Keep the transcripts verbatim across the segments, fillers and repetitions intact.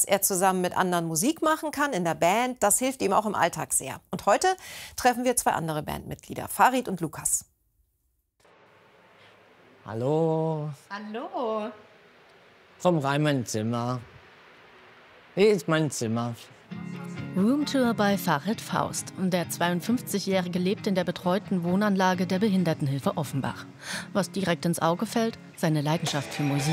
er zusammen mit anderen Musik machen kann in der Band, das hilft ihm auch im Alltag sehr. Und heute treffen wir zwei andere Bandmitglieder, Farid und Lukas. Hallo. Hallo. Komm rein, mein Zimmer. Hier ist mein Zimmer. Roomtour bei Farid Faust. Der zweiundfünfzigjährige lebt in der betreuten Wohnanlage der Behindertenhilfe Offenbach. Was direkt ins Auge fällt, seine Leidenschaft für Musik.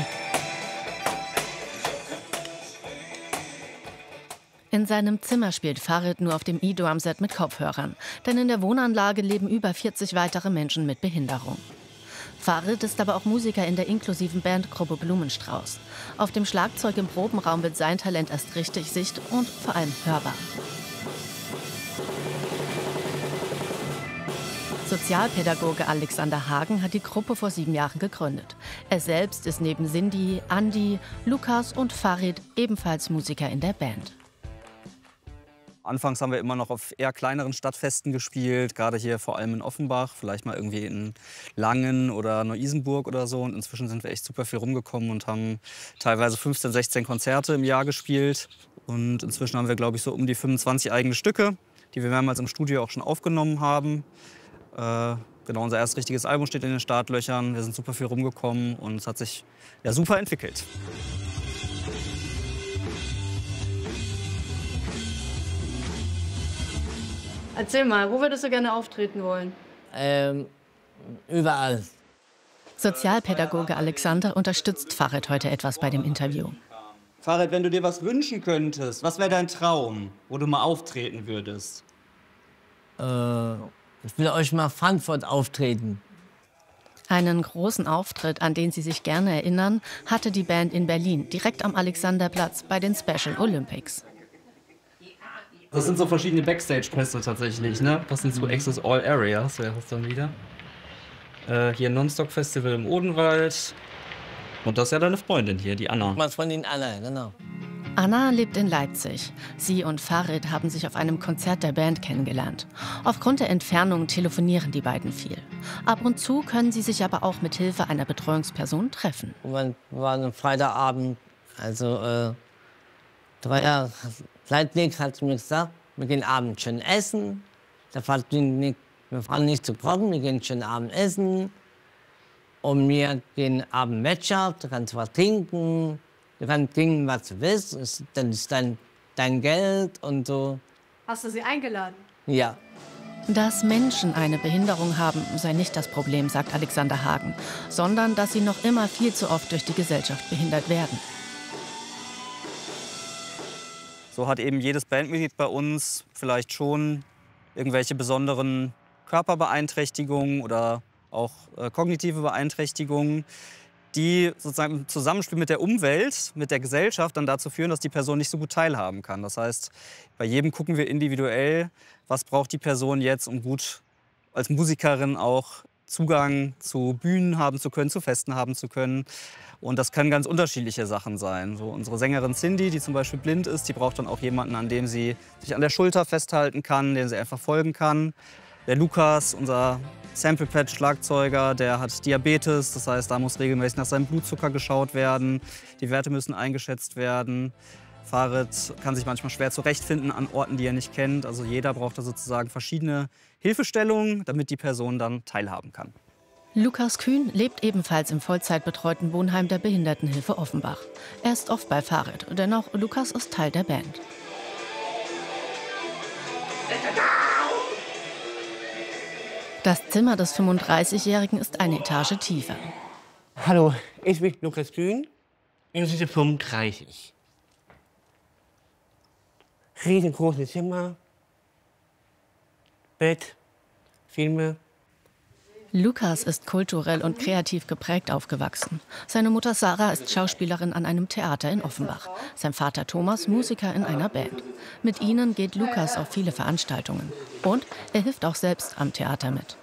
In seinem Zimmer spielt Farid nur auf dem E-Drumset mit Kopfhörern. Denn in der Wohnanlage leben über vierzig weitere Menschen mit Behinderung. Farid ist aber auch Musiker in der inklusiven Bandgruppe Blumenstrauß. Auf dem Schlagzeug im Probenraum wird sein Talent erst richtig sicht- und vor allem hörbar. Sozialpädagoge Alexander Hagen hat die Gruppe vor sieben Jahren gegründet. Er selbst ist neben Cindy, Andi, Lukas und Farid ebenfalls Musiker in der Band. Anfangs haben wir immer noch auf eher kleineren Stadtfesten gespielt, gerade hier vor allem in Offenbach, vielleicht mal irgendwie in Langen oder Neu-Isenburg oder so. Und inzwischen sind wir echt super viel rumgekommen und haben teilweise fünfzehn, sechzehn Konzerte im Jahr gespielt. Und inzwischen haben wir, glaube ich, so um die fünfundzwanzig eigene Stücke, die wir mehrmals im Studio auch schon aufgenommen haben. Äh, genau, unser erstes richtiges Album steht in den Startlöchern. Wir sind super viel rumgekommen und es hat sich ja super entwickelt. Erzähl mal, wo würdest du gerne auftreten wollen? Ähm, überall. Sozialpädagoge Alexander unterstützt Farid heute etwas bei dem Interview. Farid, wenn du dir was wünschen könntest, was wäre dein Traum, wo du mal auftreten würdest? Äh, ich will euch mal Frankfurt auftreten. Einen großen Auftritt, an den sie sich gerne erinnern, hatte die Band in Berlin, direkt am Alexanderplatz bei den Special Olympics. Das sind so verschiedene Backstage-Pässe tatsächlich, ne? Das sind so Access All Areas, wäre das dann wieder. Äh, hier Nonstop Festival im Odenwald. Und das ist ja deine Freundin hier, die Anna. Was von den Anna, genau. Anna lebt in Leipzig. Sie und Farid haben sich auf einem Konzert der Band kennengelernt. Aufgrund der Entfernung telefonieren die beiden viel. Ab und zu können sie sich aber auch mit Hilfe einer Betreuungsperson treffen. Wir waren am Freitagabend, also äh, drei Jahre. Leitweg hat mir gesagt, wir gehen abends schön essen. Der Vater nicht, wir fahren nicht zu kochen, wir gehen schön abends essen. Und wir gehen abends Wirtschaft, du kannst was trinken, du kannst trinken, was du willst, dann ist dein, dein Geld und so. Hast du sie eingeladen? Ja. Dass Menschen eine Behinderung haben, sei nicht das Problem, sagt Alexander Hagen, sondern dass sie noch immer viel zu oft durch die Gesellschaft behindert werden. So hat eben jedes Bandmitglied bei uns vielleicht schon irgendwelche besonderen Körperbeeinträchtigungen oder auch äh, kognitive Beeinträchtigungen, die sozusagen im Zusammenspiel mit der Umwelt, mit der Gesellschaft dann dazu führen, dass die Person nicht so gut teilhaben kann. Das heißt, bei jedem gucken wir individuell, was braucht die Person jetzt, um gut als Musikerin auch Zugang zu Bühnen haben zu können, zu Festen haben zu können. Und das können ganz unterschiedliche Sachen sein. So unsere Sängerin Cindy, die zum Beispiel blind ist, die braucht dann auch jemanden, an dem sie sich an der Schulter festhalten kann, dem sie einfach folgen kann. Der Lukas, unser Sample-Pad-Schlagzeuger, der hat Diabetes. Das heißt, da muss regelmäßig nach seinem Blutzucker geschaut werden. Die Werte müssen eingeschätzt werden. Farid kann sich manchmal schwer zurechtfinden an Orten, die er nicht kennt. Also jeder braucht da sozusagen verschiedene Hilfestellungen, damit die Person dann teilhaben kann. Lukas Kühn lebt ebenfalls im vollzeitbetreuten Wohnheim der Behindertenhilfe Offenbach. Er ist oft bei Farid, denn auch Lukas ist Teil der Band. Das Zimmer des fünfunddreißigjährigen ist eine Etage tiefer. Hallo, ich bin Lukas Kühn, ich bin fünfunddreißig. Riesengroßes Zimmer, Bett, Filme. Lukas ist kulturell und kreativ geprägt aufgewachsen. Seine Mutter Sarah ist Schauspielerin an einem Theater in Offenbach. Sein Vater Thomas Musiker in einer Band. Mit ihnen geht Lukas auf viele Veranstaltungen. Und er hilft auch selbst am Theater mit.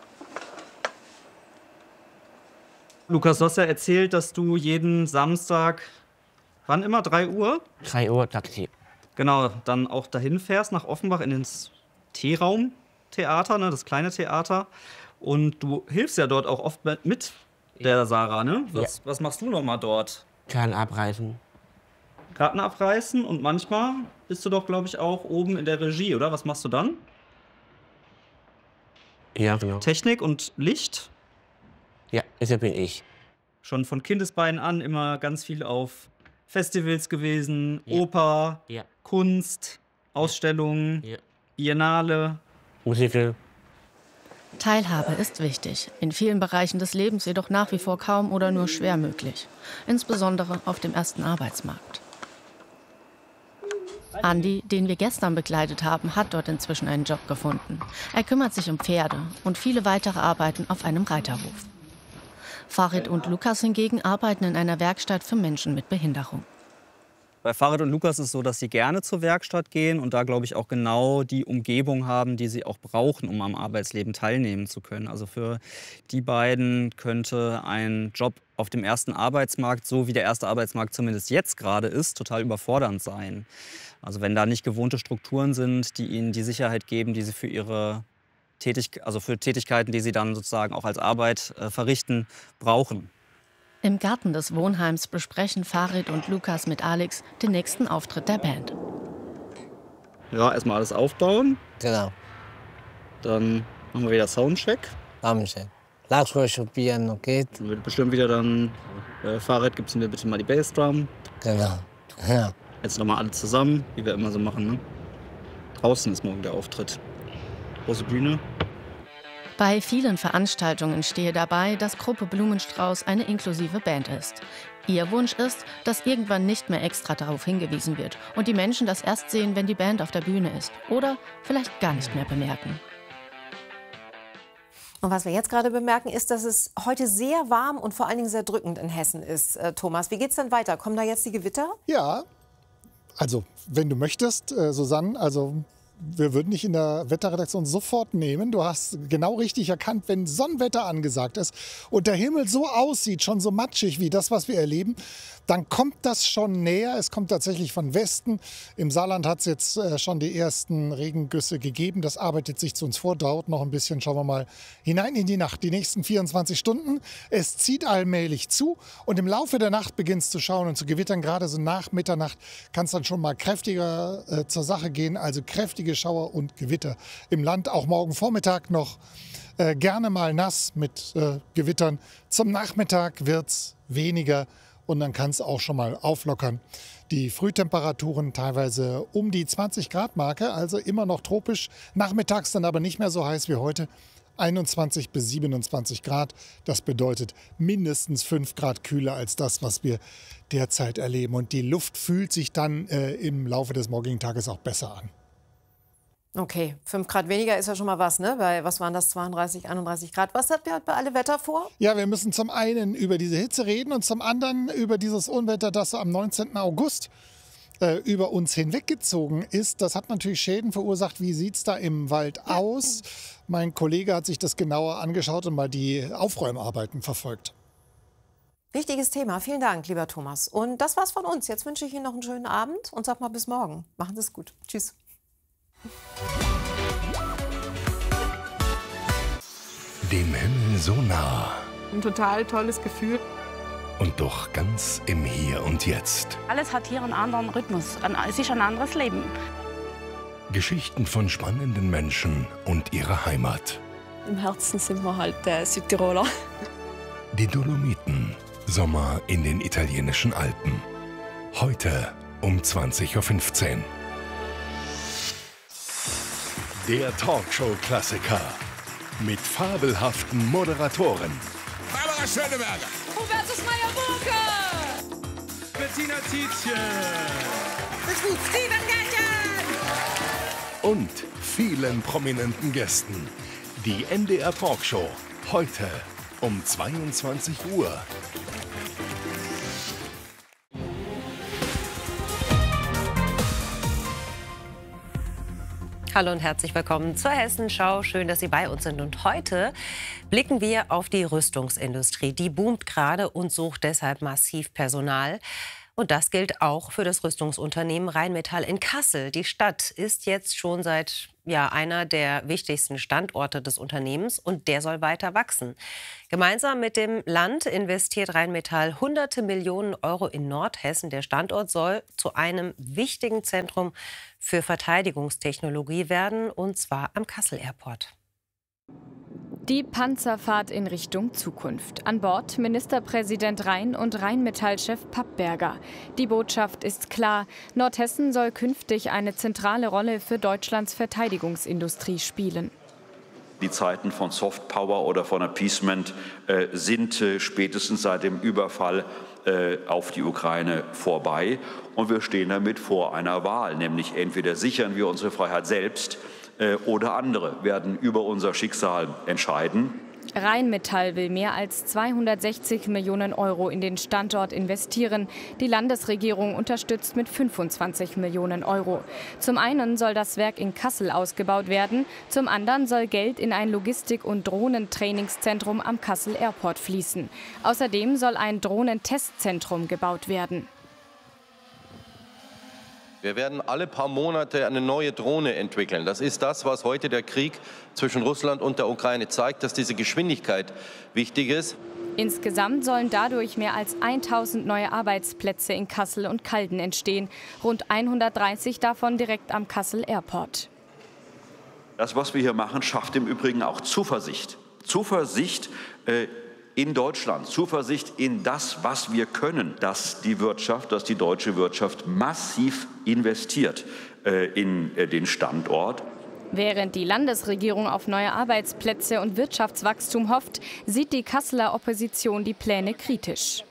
Lukas, du hast ja erzählt, dass du jeden Samstag, wann immer, drei Uhr? drei Uhr Taxi. Genau, dann auch dahin fährst nach Offenbach in ins T-Raum-Theater, ne, das kleine Theater. Und du hilfst ja dort auch oft mit der Sarah, ne? Was, ja. was machst du noch mal dort? Kern abreißen. Karten abreißen und manchmal bist du doch, glaube ich, auch oben in der Regie, oder? Was machst du dann? Ja, genau. Technik und Licht? Ja, das bin ich. Schon von Kindesbeinen an immer ganz viel auf Festivals gewesen, Ja. Oper, Ja. Kunst, Ausstellungen, Ja. Biennale. Musiker. Teilhabe ist wichtig, in vielen Bereichen des Lebens jedoch nach wie vor kaum oder nur schwer möglich, insbesondere auf dem ersten Arbeitsmarkt. Andi, den wir gestern begleitet haben, hat dort inzwischen einen Job gefunden. Er kümmert sich um Pferde und viele weitere Arbeiten auf einem Reiterhof. Farid und Lukas hingegen arbeiten in einer Werkstatt für Menschen mit Behinderung. Bei Farid und Lukas ist es so, dass sie gerne zur Werkstatt gehen und da, glaube ich, auch genau die Umgebung haben, die sie auch brauchen, um am Arbeitsleben teilnehmen zu können. Also für die beiden könnte ein Job auf dem ersten Arbeitsmarkt, so wie der erste Arbeitsmarkt zumindest jetzt gerade ist, total überfordernd sein. Also wenn da nicht gewohnte Strukturen sind, die ihnen die Sicherheit geben, die sie für ihre Tätig also für Tätigkeiten, die sie dann sozusagen auch als Arbeit äh, verrichten, brauchen. Im Garten des Wohnheims besprechen Farid und Lukas mit Alex den nächsten Auftritt der Band. Ja, erstmal alles aufbauen, Genau. dann machen wir wieder Soundcheck. Dankeschön. Schlagzeug probieren, okay? Dann wird bestimmt wieder dann, äh, Farid, gibst du mir bitte mal die Bassdrum. Genau. Ja. Jetzt nochmal alle zusammen, wie wir immer so machen. Ne? Draußen ist morgen der Auftritt. Große Bühne. Bei vielen Veranstaltungen stehe dabei, dass Gruppe Blumenstrauß eine inklusive Band ist. Ihr Wunsch ist, dass irgendwann nicht mehr extra darauf hingewiesen wird und die Menschen das erst sehen, wenn die Band auf der Bühne ist oder vielleicht gar nicht mehr bemerken. Und was wir jetzt gerade bemerken, ist, dass es heute sehr warm und vor allen Dingen sehr drückend in Hessen ist. Äh, Thomas, wie geht's denn weiter? Kommen da jetzt die Gewitter? Ja, also wenn du möchtest, äh, Susanne, also wir würden dich in der Wetterredaktion sofort nehmen. Du hast genau richtig erkannt, wenn Sonnenwetter angesagt ist und der Himmel so aussieht, schon so matschig wie das, was wir erleben, dann kommt das schon näher. Es kommt tatsächlich von Westen. Im Saarland hat es jetzt äh, schon die ersten Regengüsse gegeben. Das arbeitet sich zu uns vor, dauert noch ein bisschen. Schauen wir mal hinein in die Nacht, die nächsten vierundzwanzig Stunden. Es zieht allmählich zu und im Laufe der Nacht beginnt es zu schauen und zu gewittern. Gerade so nach Mitternacht kann es dann schon mal kräftiger äh, zur Sache gehen. Also kräftige Schauer und Gewitter im Land. Auch morgen Vormittag noch äh, gerne mal nass mit äh, Gewittern. Zum Nachmittag wird es weniger. Und dann kann es auch schon mal auflockern. Die Frühtemperaturen teilweise um die zwanzig Grad Marke, also immer noch tropisch. Nachmittags dann aber nicht mehr so heiß wie heute. einundzwanzig bis siebenundzwanzig Grad. Das bedeutet mindestens fünf Grad kühler als das, was wir derzeit erleben. Und die Luft fühlt sich dann äh, im Laufe des morgigen Tages auch besser an. Okay, fünf Grad weniger ist ja schon mal was, ne? Bei, was waren das, zweiunddreißig, einunddreißig Grad. Was habt ihr heute bei Alle Wetter vor? Ja, wir müssen zum einen über diese Hitze reden und zum anderen über dieses Unwetter, das so am neunzehnten August äh, über uns hinweggezogen ist. Das hat natürlich Schäden verursacht. Wie sieht es da im Wald aus? Mein Kollege hat sich das genauer angeschaut und mal die Aufräumarbeiten verfolgt. Wichtiges Thema. Vielen Dank, lieber Thomas. Und das war's von uns. Jetzt wünsche ich Ihnen noch einen schönen Abend und sag mal bis morgen. Machen Sie es gut. Tschüss. Dem Himmel so nah Ein total tolles Gefühl. und doch ganz im Hier und Jetzt. Alles hat hier einen anderen Rhythmus. Es ist ein anderes Leben. Geschichten von spannenden Menschen und ihrer Heimat. Im Herzen sind wir halt äh, Südtiroler. Die Dolomiten. Sommer in den italienischen Alpen. Heute um zwanzig Uhr fünfzehn. Der Talkshow-Klassiker mit fabelhaften Moderatoren. Barbara Schöneberger. Hubertus Meyer-Burke. Bettina Tietjen. Steven Gärtchen. Und vielen prominenten Gästen. Die N D R Talkshow. Heute um zweiundzwanzig Uhr. Hallo und herzlich willkommen zur Hessenschau. Schön, dass Sie bei uns sind. Und heute blicken wir auf die Rüstungsindustrie. Die boomt gerade und sucht deshalb massiv Personal. Und das gilt auch für das Rüstungsunternehmen Rheinmetall in Kassel. Die Stadt ist jetzt schon seit ja, einer der wichtigsten Standorte des Unternehmens und der soll weiter wachsen. Gemeinsam mit dem Land investiert Rheinmetall hunderte Millionen Euro in Nordhessen. Der Standort soll zu einem wichtigen Zentrum für Verteidigungstechnologie werden, und zwar am Kassel Airport. Die Panzerfahrt in Richtung Zukunft. An Bord Ministerpräsident Rhein und Rheinmetall-Chef Pappberger. Die Botschaft ist klar: Nordhessen soll künftig eine zentrale Rolle für Deutschlands Verteidigungsindustrie spielen. Die Zeiten von Softpower oder von Appeasement äh, sind äh, spätestens seit dem Überfall äh, auf die Ukraine vorbei. Und wir stehen damit vor einer Wahl, nämlich entweder sichern wir unsere Freiheit selbst äh, oder andere werden über unser Schicksal entscheiden. Rheinmetall will mehr als zweihundertsechzig Millionen Euro in den Standort investieren. Die Landesregierung unterstützt mit fünfundzwanzig Millionen Euro. Zum einen soll das Werk in Kassel ausgebaut werden, zum anderen soll Geld in ein Logistik- und Drohnentrainingszentrum am Kassel Airport fließen. Außerdem soll ein Drohnentestzentrum gebaut werden. Wir werden alle paar Monate eine neue Drohne entwickeln. Das ist das, was heute der Krieg zwischen Russland und der Ukraine zeigt, dass diese Geschwindigkeit wichtig ist. Insgesamt sollen dadurch mehr als tausend neue Arbeitsplätze in Kassel und Calden entstehen. Rund hundertdreißig davon direkt am Kassel Airport. Das, was wir hier machen, schafft im Übrigen auch Zuversicht. Zuversicht äh, in Deutschland, Zuversicht in das, was wir können, dass die Wirtschaft, dass die deutsche Wirtschaft massiv investiert äh, in äh, den Standort. Während die Landesregierung auf neue Arbeitsplätze und Wirtschaftswachstum hofft, sieht die Kasseler Opposition die Pläne kritisch.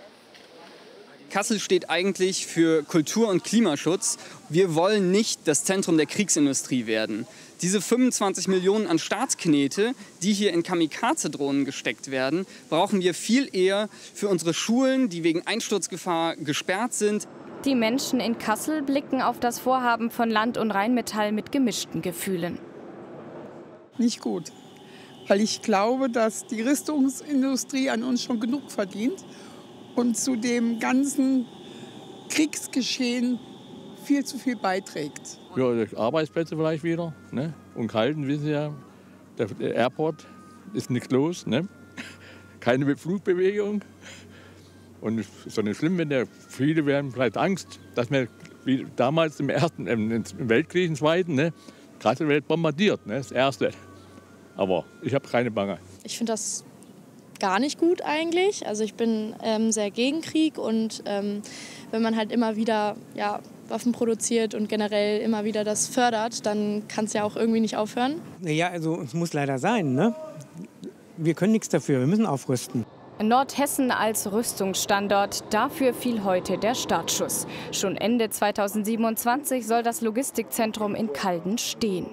Kassel steht eigentlich für Kultur- und Klimaschutz. Wir wollen nicht das Zentrum der Kriegsindustrie werden. Diese fünfundzwanzig Millionen an Staatsknete, die hier in Kamikaze-Drohnen gesteckt werden, brauchen wir viel eher für unsere Schulen, die wegen Einsturzgefahr gesperrt sind. Die Menschen in Kassel blicken auf das Vorhaben von Land und Rheinmetall mit gemischten Gefühlen. Nicht gut, weil ich glaube, dass die Rüstungsindustrie an uns schon genug verdient und zu dem ganzen Kriegsgeschehen viel zu viel beiträgt. Ja, Arbeitsplätze vielleicht wieder. Ne? Und Calden, wissen Sie ja, der Airport ist nichts los. Ne? Keine Flugbewegung. Und es ist doch nicht schlimm, wenn der, viele werden vielleicht Angst, dass wir wie damals im Ersten, im Weltkrieg, im Zweiten, ne? Kassel wird bombardiert, ne? Das Erste. Aber ich habe keine Bange. Ich finde das gar nicht gut eigentlich. Also ich bin ähm, sehr gegen Krieg und ähm, wenn man halt immer wieder ja, Waffen produziert und generell immer wieder das fördert, dann kann es ja auch irgendwie nicht aufhören. Ja, also es muss leider sein, ne? Wir können nichts dafür, wir müssen aufrüsten. Nordhessen als Rüstungsstandort, dafür fiel heute der Startschuss. Schon Ende zweitausendsiebenundzwanzig soll das Logistikzentrum in Calden stehen.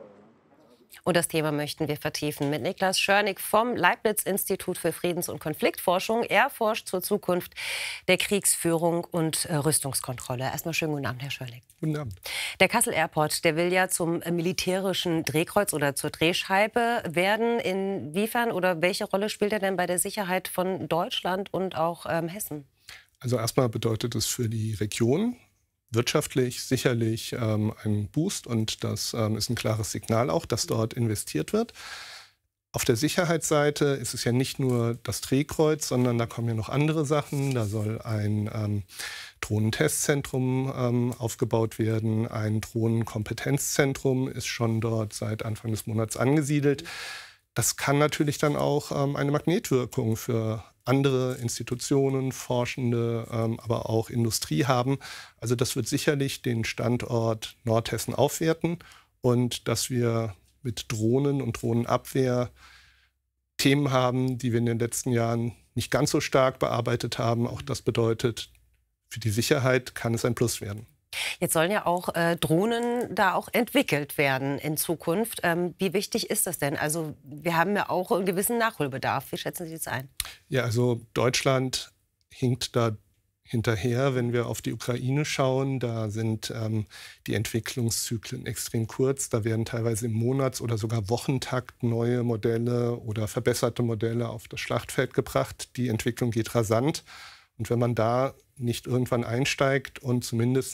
Und das Thema möchten wir vertiefen mit Niklas Schörnig vom Leibniz-Institut für Friedens- und Konfliktforschung. Er forscht zur Zukunft der Kriegsführung und äh, Rüstungskontrolle. Erstmal schönen guten Abend, Herr Schörnig. Guten Abend. Der Kassel Airport, der will ja zum äh, militärischen Drehkreuz oder zur Drehscheibe werden. Inwiefern oder welche Rolle spielt er denn bei der Sicherheit von Deutschland und auch ähm, Hessen? Also erstmal bedeutet es für die Region wirtschaftlich sicherlich ähm, ein Boost und das ähm, ist ein klares Signal auch, dass dort investiert wird. Auf der Sicherheitsseite ist es ja nicht nur das Drehkreuz, sondern da kommen ja noch andere Sachen. Da soll ein ähm, Drohnentestzentrum ähm, aufgebaut werden. Ein Drohnenkompetenzzentrum ist schon dort seit Anfang des Monats angesiedelt. Das kann natürlich dann auch ähm, eine Magnetwirkung für andere Institutionen, Forschende, ähm, aber auch Industrie haben. Also das wird sicherlich den Standort Nordhessen aufwerten und dass wir mit Drohnen und Drohnenabwehr Themen haben, die wir in den letzten Jahren nicht ganz so stark bearbeitet haben. Auch das bedeutet, für die Sicherheit kann es ein Plus werden. Jetzt sollen ja auch äh, Drohnen da auch entwickelt werden in Zukunft. Ähm, wie wichtig ist das denn? Also wir haben ja auch einen gewissen Nachholbedarf. Wie schätzen Sie das ein? Ja, also Deutschland hinkt da hinterher, wenn wir auf die Ukraine schauen. Da sind ähm, die Entwicklungszyklen extrem kurz. Da werden teilweise im Monats- oder sogar Wochentakt neue Modelle oder verbesserte Modelle auf das Schlachtfeld gebracht. Die Entwicklung geht rasant. Und wenn man da nicht irgendwann einsteigt und zumindest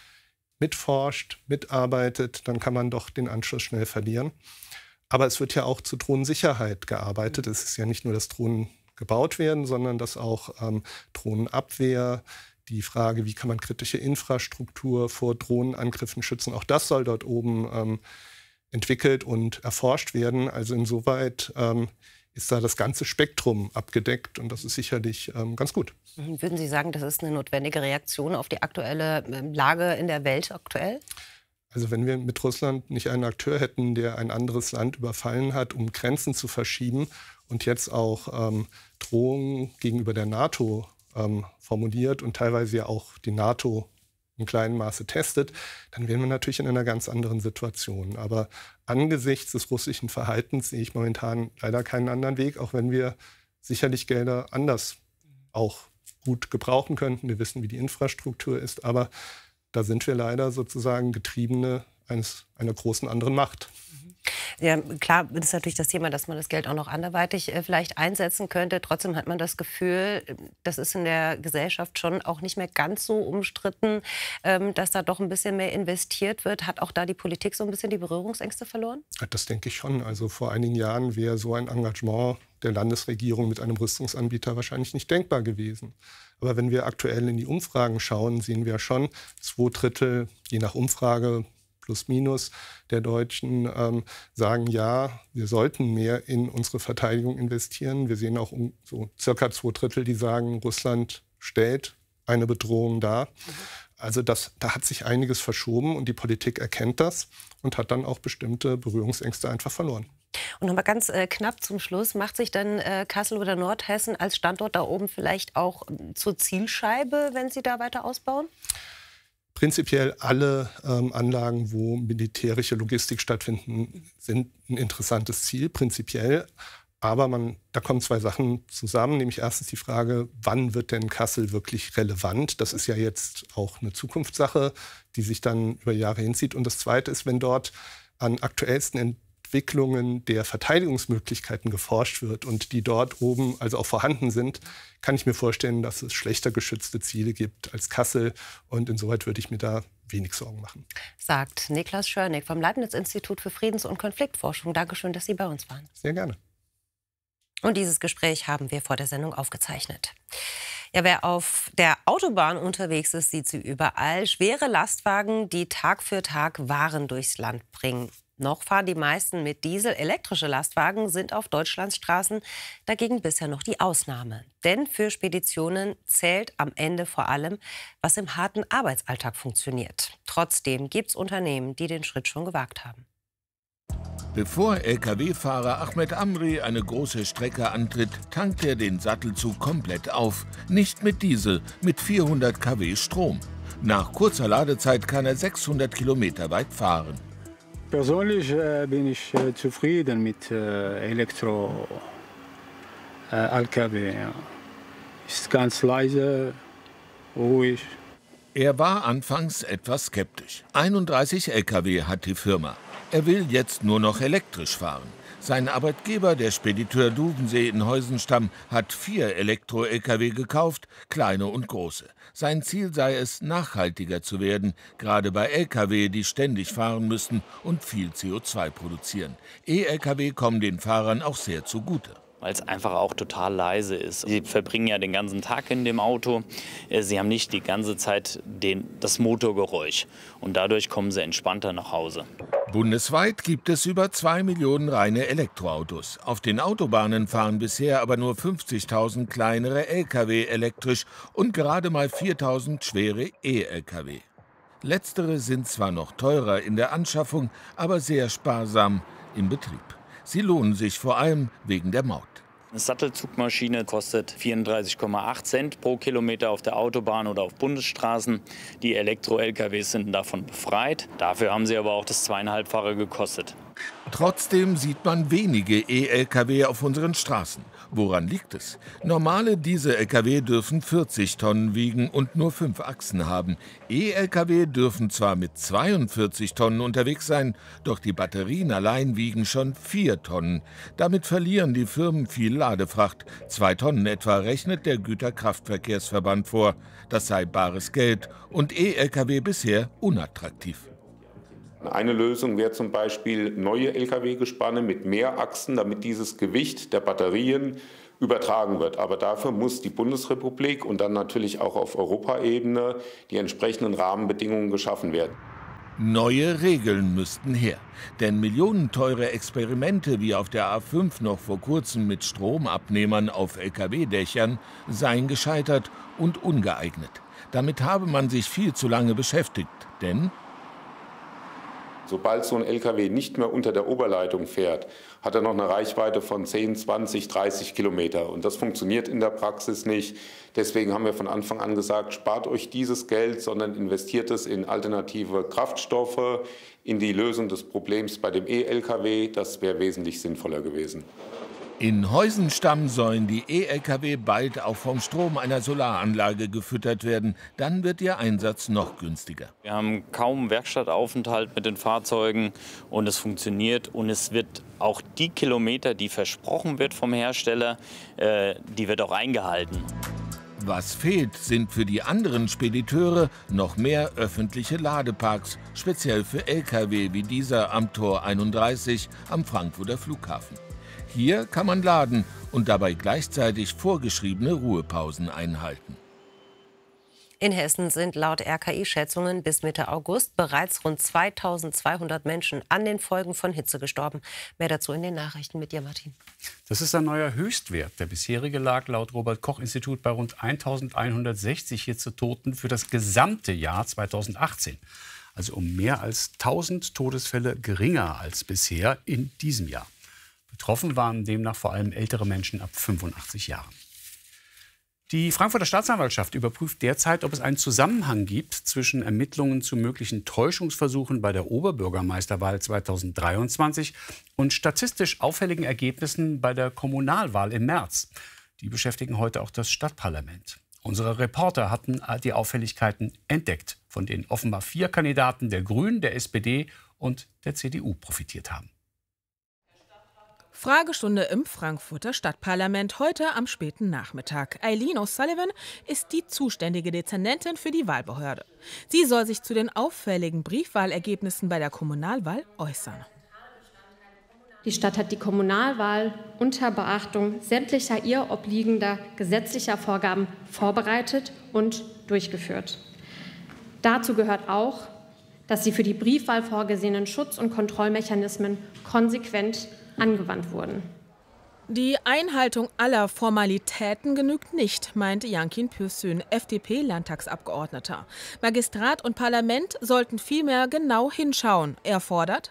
mitforscht, mitarbeitet, dann kann man doch den Anschluss schnell verlieren. Aber es wird ja auch zur Drohnensicherheit gearbeitet. Es ist ja nicht nur, dass Drohnen gebaut werden, sondern dass auch ähm, Drohnenabwehr, die Frage, wie kann man kritische Infrastruktur vor Drohnenangriffen schützen, auch das soll dort oben ähm, entwickelt und erforscht werden. Also insoweit ähm, ist da das ganze Spektrum abgedeckt und das ist sicherlich ähm, ganz gut. Würden Sie sagen, das ist eine notwendige Reaktion auf die aktuelle Lage in der Welt aktuell? Also wenn wir mit Russland nicht einen Akteur hätten, der ein anderes Land überfallen hat, um Grenzen zu verschieben und jetzt auch ähm, Drohungen gegenüber der NATO ähm, formuliert und teilweise ja auch die NATO im kleinen Maße testet, dann wären wir natürlich in einer ganz anderen Situation. Aber angesichts des russischen Verhaltens sehe ich momentan leider keinen anderen Weg, auch wenn wir sicherlich Gelder anders auch gut gebrauchen könnten. Wir wissen, wie die Infrastruktur ist, aber da sind wir leider sozusagen Getriebene eines, einer großen anderen Macht. Ja, klar ist natürlich das Thema, dass man das Geld auch noch anderweitig äh, vielleicht einsetzen könnte. Trotzdem hat man das Gefühl, das ist in der Gesellschaft schon auch nicht mehr ganz so umstritten, ähm, dass da doch ein bisschen mehr investiert wird. Hat auch da die Politik so ein bisschen die Berührungsängste verloren? Das denke ich schon. Also vor einigen Jahren wäre so ein Engagement der Landesregierung mit einem Rüstungsanbieter wahrscheinlich nicht denkbar gewesen. Aber wenn wir aktuell in die Umfragen schauen, sehen wir schon, zwei Drittel, je nach Umfrage, plus minus der Deutschen ähm, sagen, ja, wir sollten mehr in unsere Verteidigung investieren. Wir sehen auch um so circa zwei Drittel, die sagen, Russland stellt eine Bedrohung dar. Mhm. Also das, da hat sich einiges verschoben und die Politik erkennt das und hat dann auch bestimmte Berührungsängste einfach verloren. Und noch mal ganz äh, knapp zum Schluss, macht sich dann äh, Kassel oder Nordhessen als Standort da oben vielleicht auch zur Zielscheibe, wenn Sie da weiter ausbauen? Prinzipiell alle ähm, Anlagen, wo militärische Logistik stattfinden, sind ein interessantes Ziel, prinzipiell. Aber man, da kommen zwei Sachen zusammen, nämlich erstens die Frage, wann wird denn Kassel wirklich relevant? Das ist ja jetzt auch eine Zukunftssache, die sich dann über Jahre hinzieht. Und das Zweite ist, wenn dort an aktuellsten Entwicklungen der Verteidigungsmöglichkeiten geforscht wird und die dort oben also auch vorhanden sind, kann ich mir vorstellen, dass es schlechter geschützte Ziele gibt als Kassel. Und insoweit würde ich mir da wenig Sorgen machen. Sagt Niklas Schörnig vom Leibniz-Institut für Friedens- und Konfliktforschung. Dankeschön, dass Sie bei uns waren. Sehr gerne. Und dieses Gespräch haben wir vor der Sendung aufgezeichnet. Ja, wer auf der Autobahn unterwegs ist, sieht sie überall. Schwere Lastwagen, die Tag für Tag Waren durchs Land bringen. Noch fahren die meisten mit Diesel. Elektrische Lastwagen sind auf Deutschlands Straßen dagegen bisher noch die Ausnahme. Denn für Speditionen zählt am Ende vor allem, was im harten Arbeitsalltag funktioniert. Trotzdem gibt es Unternehmen, die den Schritt schon gewagt haben. Bevor L K W-Fahrer Ahmed Amri eine große Strecke antritt, tankt er den Sattelzug komplett auf. Nicht mit Diesel, mit vierhundert Kilowatt Strom. Nach kurzer Ladezeit kann er sechshundert Kilometer weit fahren. Persönlich äh, bin ich äh, zufrieden mit äh, Elektro äh, L K W. Ja. Ist ganz leise, ruhig. Er war anfangs etwas skeptisch. einunddreißig L K W hat die Firma. Er will jetzt nur noch elektrisch fahren. Sein Arbeitgeber, der Spediteur Duvensee in Heusenstamm, hat vier Elektro-L K W gekauft, kleine und große. Sein Ziel sei es, nachhaltiger zu werden, gerade bei L K W, die ständig fahren müssen und viel C O zwei produzieren. E-L K W kommen den Fahrern auch sehr zugute. Weil es einfach auch total leise ist. Sie verbringen ja den ganzen Tag in dem Auto. Sie haben nicht die ganze Zeit den, das Motorgeräusch. Und dadurch kommen sie entspannter nach Hause. Bundesweit gibt es über zwei Millionen reine Elektroautos. Auf den Autobahnen fahren bisher aber nur fünfzigtausend kleinere L K W elektrisch und gerade mal viertausend schwere E-L K W. Letztere sind zwar noch teurer in der Anschaffung, aber sehr sparsam im Betrieb. Sie lohnen sich vor allem wegen der Maut. Eine Sattelzugmaschine kostet vierunddreißig Komma acht Cent pro Kilometer auf der Autobahn oder auf Bundesstraßen. Die Elektro-L K Ws sind davon befreit. Dafür haben sie aber auch das zweieinhalbfache gekostet. Trotzdem sieht man wenige E-L K W auf unseren Straßen. Woran liegt es? Normale Diesel-L K W dürfen vierzig Tonnen wiegen und nur fünf Achsen haben. E-L K W dürfen zwar mit zweiundvierzig Tonnen unterwegs sein, doch die Batterien allein wiegen schon vier Tonnen. Damit verlieren die Firmen viel Ladefracht. Zwei Tonnen etwa rechnet der Güterkraftverkehrsverband vor. Das sei bares Geld und E-L K W bisher unattraktiv. Eine Lösung wäre zum Beispiel neue L K W-Gespanne mit mehr Achsen, damit dieses Gewicht der Batterien übertragen wird. Aber dafür muss die Bundesrepublik und dann natürlich auch auf Europaebene die entsprechenden Rahmenbedingungen geschaffen werden. Neue Regeln müssten her, denn millionenteure Experimente wie auf der A fünf noch vor kurzem mit Stromabnehmern auf L K W-Dächern seien gescheitert und ungeeignet. Damit habe man sich viel zu lange beschäftigt, denn sobald so ein L K W nicht mehr unter der Oberleitung fährt, hat er noch eine Reichweite von zehn, zwanzig, dreißig Kilometer. Und das funktioniert in der Praxis nicht. Deswegen haben wir von Anfang an gesagt, spart euch dieses Geld, sondern investiert es in alternative Kraftstoffe, in die Lösung des Problems bei dem E-L K W. Das wäre wesentlich sinnvoller gewesen. In Heusenstamm sollen die E-L K W bald auch vom Strom einer Solaranlage gefüttert werden. Dann wird ihr Einsatz noch günstiger. Wir haben kaum Werkstattaufenthalt mit den Fahrzeugen und es funktioniert. Und es wird auch die Kilometer, die versprochen wird vom Hersteller, äh, die wird auch eingehalten. Was fehlt, sind für die anderen Spediteure noch mehr öffentliche Ladeparks, speziell für L K W wie dieser am Tor einunddreißig am Frankfurter Flughafen. Hier kann man laden und dabei gleichzeitig vorgeschriebene Ruhepausen einhalten. In Hessen sind laut R K I-Schätzungen bis Mitte August bereits rund zweitausendzweihundert Menschen an den Folgen von Hitze gestorben. Mehr dazu in den Nachrichten mit dir, Martin. Das ist ein neuer Höchstwert. Der bisherige lag laut Robert-Koch-Institut bei rund eintausendeinhundertsechzig Hitzetoten für das gesamte Jahr zweitausendachtzehn. Also um mehr als tausend Todesfälle geringer als bisher in diesem Jahr. Betroffen waren demnach vor allem ältere Menschen ab fünfundachtzig Jahren. Die Frankfurter Staatsanwaltschaft überprüft derzeit, ob es einen Zusammenhang gibt zwischen Ermittlungen zu möglichen Täuschungsversuchen bei der Oberbürgermeisterwahl zweitausenddreiundzwanzig und statistisch auffälligen Ergebnissen bei der Kommunalwahl im März. Die beschäftigen heute auch das Stadtparlament. Unsere Reporter hatten die Auffälligkeiten entdeckt, von denen offenbar vier Kandidaten der Grünen, der S P D und der C D U profitiert haben. Fragestunde im Frankfurter Stadtparlament heute am späten Nachmittag. Eileen O'Sullivan ist die zuständige Dezernentin für die Wahlbehörde. Sie soll sich zu den auffälligen Briefwahlergebnissen bei der Kommunalwahl äußern. Die Stadt hat die Kommunalwahl unter Beachtung sämtlicher ihr obliegender gesetzlicher Vorgaben vorbereitet und durchgeführt. Dazu gehört auch, dass die für die Briefwahl vorgesehenen Schutz- und Kontrollmechanismen konsequent angewandt wurden. Die Einhaltung aller Formalitäten genügt nicht, meint Jankin Pürsün, F D P-Landtagsabgeordneter. Magistrat und Parlament sollten vielmehr genau hinschauen. Er fordert,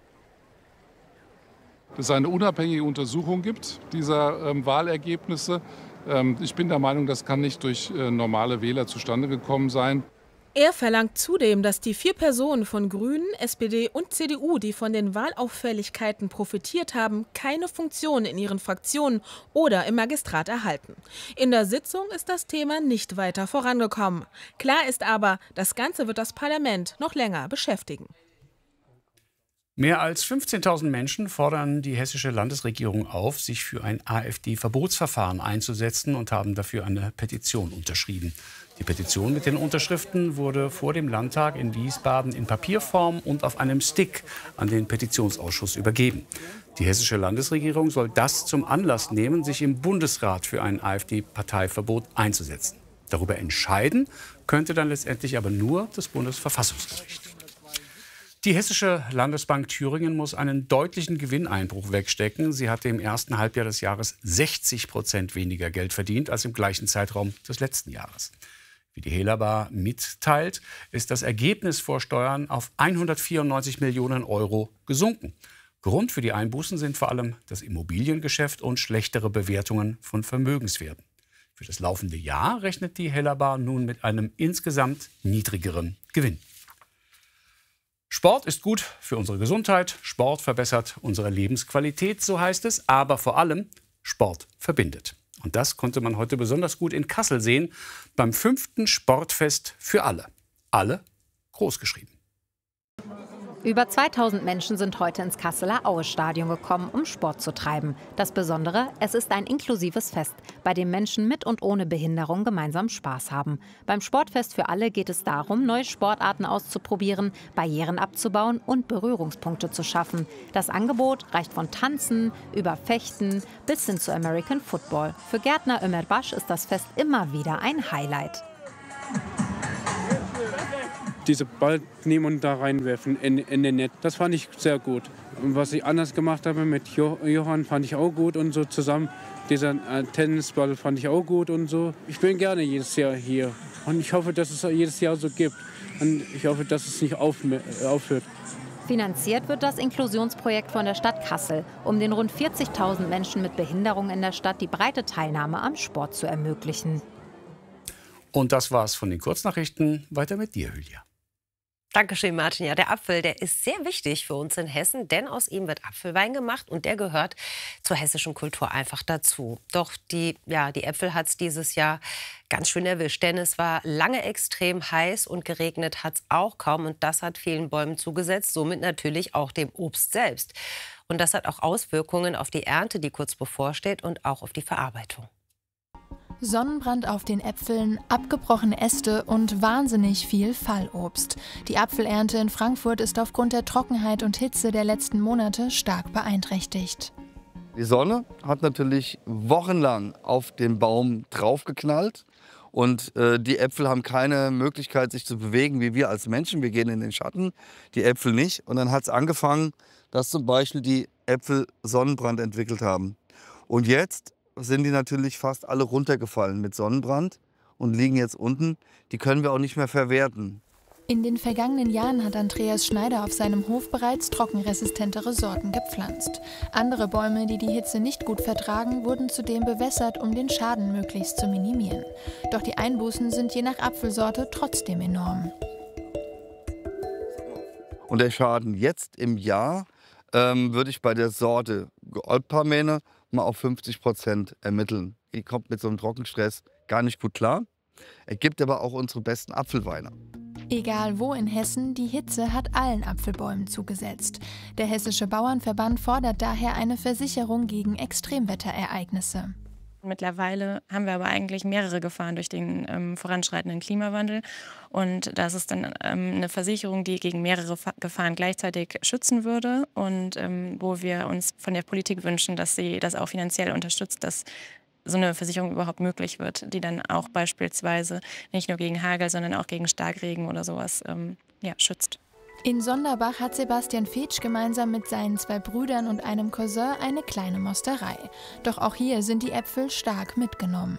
dass es eine unabhängige Untersuchung gibt dieser ähm, Wahlergebnisse. Ähm, ich bin der Meinung, das kann nicht durch äh, normale Wähler zustande gekommen sein. Er verlangt zudem, dass die vier Personen von Grünen, S P D und C D U, die von den Wahlauffälligkeiten profitiert haben, keine Funktion in ihren Fraktionen oder im Magistrat erhalten. In der Sitzung ist das Thema nicht weiter vorangekommen. Klar ist aber, das Ganze wird das Parlament noch länger beschäftigen. Mehr als fünfzehntausend Menschen fordern die hessische Landesregierung auf, sich für ein AfD-Verbotsverfahren einzusetzen und haben dafür eine Petition unterschrieben. Die Petition mit den Unterschriften wurde vor dem Landtag in Wiesbaden in Papierform und auf einem Stick an den Petitionsausschuss übergeben. Die hessische Landesregierung soll das zum Anlass nehmen, sich im Bundesrat für ein AfD-Parteiverbot einzusetzen. Darüber entscheiden könnte dann letztendlich aber nur das Bundesverfassungsgericht. Die Hessische Landesbank Thüringen muss einen deutlichen Gewinneinbruch wegstecken. Sie hatte im ersten Halbjahr des Jahres sechzig Prozent weniger Geld verdient als im gleichen Zeitraum des letzten Jahres. Wie die Helaba mitteilt, ist das Ergebnis vor Steuern auf hundertvierundneunzig Millionen Euro gesunken. Grund für die Einbußen sind vor allem das Immobiliengeschäft und schlechtere Bewertungen von Vermögenswerten. Für das laufende Jahr rechnet die Helaba nun mit einem insgesamt niedrigeren Gewinn. Sport ist gut für unsere Gesundheit, Sport verbessert unsere Lebensqualität, so heißt es, aber vor allem Sport verbindet. Und das konnte man heute besonders gut in Kassel sehen, beim fünften Sportfest für alle. Alle großgeschrieben. Über zweitausend Menschen sind heute ins Kasseler Aue-Stadion gekommen, um Sport zu treiben. Das Besondere, es ist ein inklusives Fest, bei dem Menschen mit und ohne Behinderung gemeinsam Spaß haben. Beim Sportfest für alle geht es darum, neue Sportarten auszuprobieren, Barrieren abzubauen und Berührungspunkte zu schaffen. Das Angebot reicht von Tanzen über Fechten bis hin zu American Football. Für Gärtner Ömer Basch ist das Fest immer wieder ein Highlight. Diese Ball nehmen und da reinwerfen in, in den Netz. Das fand ich sehr gut. Und was ich anders gemacht habe mit jo Johann, fand ich auch gut und so zusammen. Dieser äh, Tennisball fand ich auch gut und so. Ich bin gerne jedes Jahr hier und ich hoffe, dass es jedes Jahr so gibt. Und ich hoffe, dass es nicht auf, aufhört. Finanziert wird das Inklusionsprojekt von der Stadt Kassel, um den rund vierzigtausend Menschen mit Behinderung in der Stadt die breite Teilnahme am Sport zu ermöglichen. Und das war's von den Kurznachrichten. Weiter mit dir, Julia. Dankeschön, Martin. Ja, der Apfel, der ist sehr wichtig für uns in Hessen, denn aus ihm wird Apfelwein gemacht und der gehört zur hessischen Kultur einfach dazu. Doch die, ja, die Äpfel hat es dieses Jahr ganz schön erwischt, denn es war lange extrem heiß und geregnet hat es auch kaum und das hat vielen Bäumen zugesetzt, somit natürlich auch dem Obst selbst. Und das hat auch Auswirkungen auf die Ernte, die kurz bevorsteht und auch auf die Verarbeitung. Sonnenbrand auf den Äpfeln, abgebrochene Äste und wahnsinnig viel Fallobst. Die Apfelernte in Frankfurt ist aufgrund der Trockenheit und Hitze der letzten Monate stark beeinträchtigt. Die Sonne hat natürlich wochenlang auf den Baum draufgeknallt und äh, die Äpfel haben keine Möglichkeit, sich zu bewegen, wie wir als Menschen. Wir gehen in den Schatten, die Äpfel nicht. Und dann hat es angefangen, dass zum Beispiel die Äpfel Sonnenbrand entwickelt haben. Und jetzt sind die natürlich fast alle runtergefallen mit Sonnenbrand und liegen jetzt unten. Die können wir auch nicht mehr verwerten. In den vergangenen Jahren hat Andreas Schneider auf seinem Hof bereits trockenresistentere Sorten gepflanzt. Andere Bäume, die die Hitze nicht gut vertragen, wurden zudem bewässert, um den Schaden möglichst zu minimieren. Doch die Einbußen sind je nach Apfelsorte trotzdem enorm. Und der Schaden jetzt im Jahr ähm, würde ich bei der Sorte Goldparmene mal auf fünfzig Prozent ermitteln. Die kommt mit so einem Trockenstress gar nicht gut klar. Er gibt aber auch unsere besten Apfelweine. Egal wo in Hessen, die Hitze hat allen Apfelbäumen zugesetzt. Der Hessische Bauernverband fordert daher eine Versicherung gegen Extremwetterereignisse. Mittlerweile haben wir aber eigentlich mehrere Gefahren durch den ähm, voranschreitenden Klimawandel. Und das ist dann ähm, eine Versicherung, die gegen mehrere Fa- Gefahren gleichzeitig schützen würde und ähm, wo wir uns von der Politik wünschen, dass sie das auch finanziell unterstützt, dass so eine Versicherung überhaupt möglich wird, die dann auch beispielsweise nicht nur gegen Hagel, sondern auch gegen Starkregen oder sowas ähm, ja, schützt. In Sonderbach hat Sebastian Fetsch gemeinsam mit seinen zwei Brüdern und einem Cousin eine kleine Mosterei. Doch auch hier sind die Äpfel stark mitgenommen.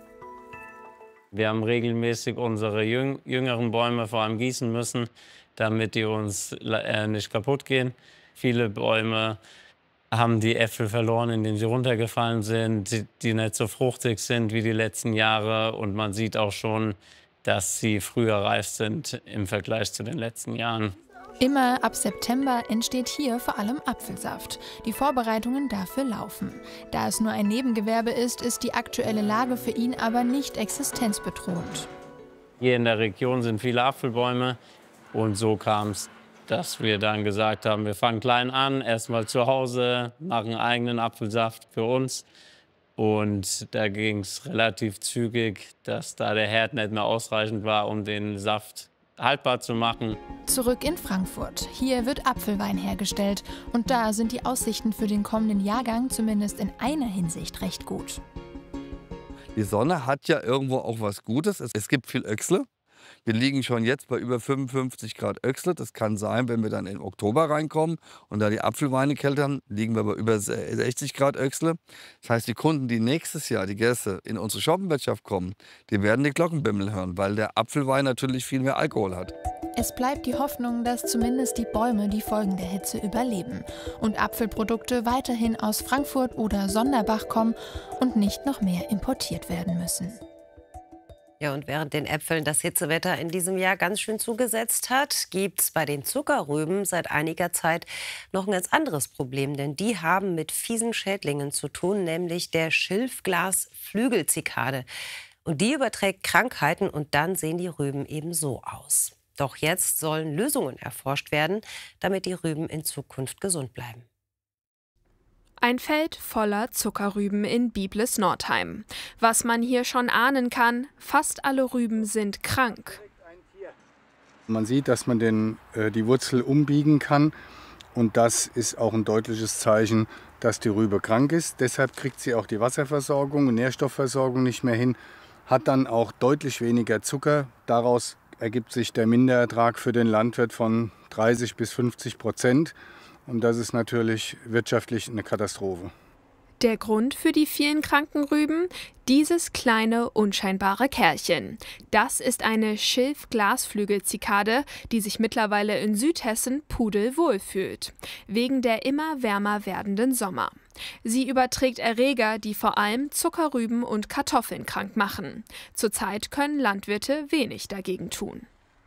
Wir haben regelmäßig unsere jüng jüngeren Bäume vor allem gießen müssen, damit die uns äh, nicht kaputt gehen. Viele Bäume haben die Äpfel verloren, indem sie runtergefallen sind, die, die nicht so fruchtig sind wie die letzten Jahre. Und man sieht auch schon, dass sie früher reif sind im Vergleich zu den letzten Jahren. Immer ab September entsteht hier vor allem Apfelsaft. Die Vorbereitungen dafür laufen. Da es nur ein Nebengewerbe ist, ist die aktuelle Lage für ihn aber nicht existenzbedrohend. Hier in der Region sind viele Apfelbäume und so kam es, dass wir dann gesagt haben, wir fangen klein an, erstmal zu Hause, machen eigenen Apfelsaft für uns. Und da ging es relativ zügig, dass da der Herd nicht mehr ausreichend war, um den Saft haltbar zu machen. Zurück in Frankfurt. Hier wird Apfelwein hergestellt. Und da sind die Aussichten für den kommenden Jahrgang zumindest in einer Hinsicht recht gut. Die Sonne hat ja irgendwo auch was Gutes. Es gibt viel Öchsle. Wir liegen schon jetzt bei über fünfundfünfzig Grad Öchsle. Das kann sein, wenn wir dann in Oktober reinkommen und da die Apfelweine keltern, liegen wir bei über sechzig Grad Öchsle. Das heißt, die Kunden, die nächstes Jahr, die Gäste, in unsere Shoppenwirtschaft kommen, die werden die Glockenbimmel hören, weil der Apfelwein natürlich viel mehr Alkohol hat. Es bleibt die Hoffnung, dass zumindest die Bäume die Folgen der Hitze überleben und Apfelprodukte weiterhin aus Frankfurt oder Sonderbach kommen und nicht noch mehr importiert werden müssen. Ja, und während den Äpfeln das Hitzewetter in diesem Jahr ganz schön zugesetzt hat, gibt es bei den Zuckerrüben seit einiger Zeit noch ein ganz anderes Problem. Denn die haben mit fiesen Schädlingen zu tun, nämlich der Schilfglas-Flügelzikade. Und die überträgt Krankheiten und dann sehen die Rüben eben so aus. Doch jetzt sollen Lösungen erforscht werden, damit die Rüben in Zukunft gesund bleiben. Ein Feld voller Zuckerrüben in Biblis-Nordheim. Was man hier schon ahnen kann, fast alle Rüben sind krank. Man sieht, dass man den, äh, die Wurzel umbiegen kann und das ist auch ein deutliches Zeichen, dass die Rübe krank ist. Deshalb kriegt sie auch die Wasserversorgung und Nährstoffversorgung nicht mehr hin, hat dann auch deutlich weniger Zucker. Daraus ergibt sich der Minderertrag für den Landwirt von dreißig bis fünfzig Prozent. Und das ist natürlich wirtschaftlich eine Katastrophe. Der Grund für die vielen kranken Rüben? Dieses kleine, unscheinbare Kerlchen. Das ist eine Schilfglasflügelzikade, die sich mittlerweile in Südhessen pudelwohl fühlt. Wegen der immer wärmer werdenden Sommer. Sie überträgt Erreger, die vor allem Zuckerrüben und Kartoffeln krank machen. Zurzeit können Landwirte wenig dagegen tun.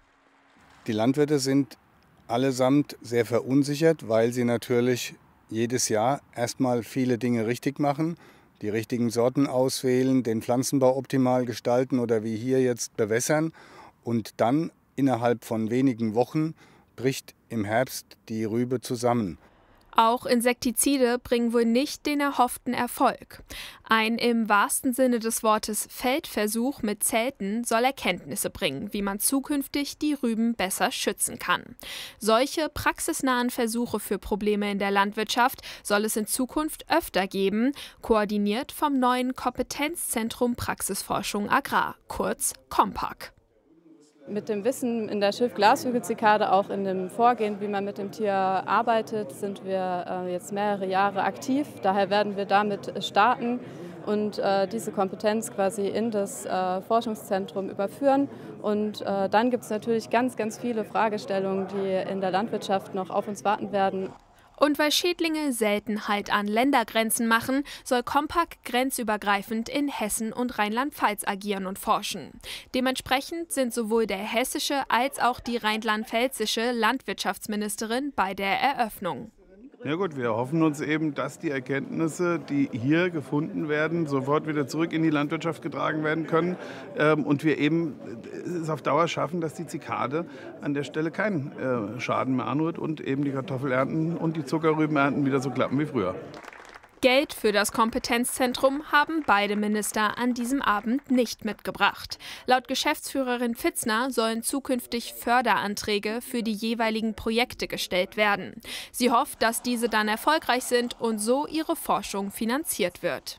Die Landwirte sind allesamt sehr verunsichert, weil sie natürlich jedes Jahr erstmal viele Dinge richtig machen, die richtigen Sorten auswählen, den Pflanzenbau optimal gestalten oder wie hier jetzt bewässern. Und dann innerhalb von wenigen Wochen bricht im Herbst die Rübe zusammen. Auch Insektizide bringen wohl nicht den erhofften Erfolg. Ein im wahrsten Sinne des Wortes Feldversuch mit Zelten soll Erkenntnisse bringen, wie man zukünftig die Rüben besser schützen kann. Solche praxisnahen Versuche für Probleme in der Landwirtschaft soll es in Zukunft öfter geben, koordiniert vom neuen Kompetenzzentrum Praxisforschung Agrar, kurz KOMPAG. Mit dem Wissen in der Schilfglasflügelzikade, auch in dem Vorgehen, wie man mit dem Tier arbeitet, sind wir äh, jetzt mehrere Jahre aktiv. Daher werden wir damit starten und äh, diese Kompetenz quasi in das äh, Forschungszentrum überführen. Und äh, dann gibt es natürlich ganz, ganz viele Fragestellungen, die in der Landwirtschaft noch auf uns warten werden. Und weil Schädlinge selten Halt an Ländergrenzen machen, soll KOMPAG grenzübergreifend in Hessen und Rheinland-Pfalz agieren und forschen. Dementsprechend sind sowohl der hessische als auch die rheinland-pfälzische Landwirtschaftsministerin bei der Eröffnung. Ja gut, wir hoffen uns eben, dass die Erkenntnisse, die hier gefunden werden, sofort wieder zurück in die Landwirtschaft getragen werden können ähm, und wir eben es auf Dauer schaffen, dass die Zikade an der Stelle keinen äh, Schaden mehr anrührt und eben die Kartoffelernten und die Zuckerrübenernten wieder so klappen wie früher. Geld für das Kompetenzzentrum haben beide Minister an diesem Abend nicht mitgebracht. Laut Geschäftsführerin Pfitzner sollen zukünftig Förderanträge für die jeweiligen Projekte gestellt werden. Sie hofft, dass diese dann erfolgreich sind und so ihre Forschung finanziert wird.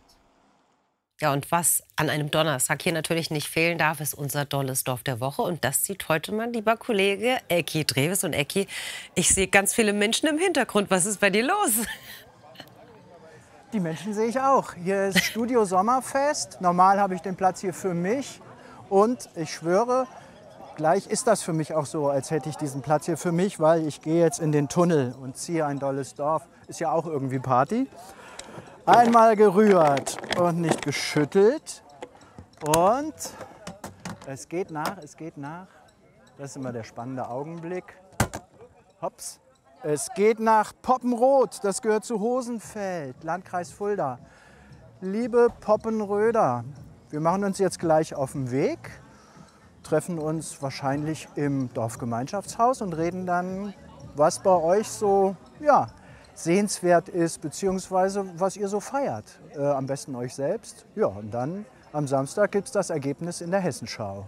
Ja, und was an einem Donnerstag hier natürlich nicht fehlen darf, ist unser dolles Dorf der Woche. Und das sieht heute mein lieber Kollege Ecki Dreves. Und Ecki, ich sehe ganz viele Menschen im Hintergrund. Was ist bei dir los? Die Menschen sehe ich auch. Hier ist Studio Sommerfest. Normal habe ich den Platz hier für mich. Und ich schwöre, gleich ist das für mich auch so, als hätte ich diesen Platz hier für mich, weil ich gehe jetzt in den Tunnel und ziehe ein dolles Dorf. Ist ja auch irgendwie Party. Einmal gerührt und nicht geschüttelt. Und es geht nach, es geht nach. Das ist immer der spannende Augenblick. Hops. Es geht nach Poppenroth, das gehört zu Hosenfeld, Landkreis Fulda. Liebe Poppenröder, wir machen uns jetzt gleich auf den Weg, treffen uns wahrscheinlich im Dorfgemeinschaftshaus und reden dann, was bei euch so ja, sehenswert ist, beziehungsweise was ihr so feiert. Äh, am besten euch selbst. Ja, und dann am Samstag gibt es das Ergebnis in der Hessenschau.